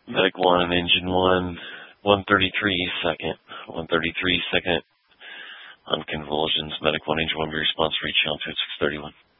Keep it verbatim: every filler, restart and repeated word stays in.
Medic one and engine one, one thirty-three second, one thirty-three second on convulsions. Medic one, engine one, be response, reach altitude six thirty-one.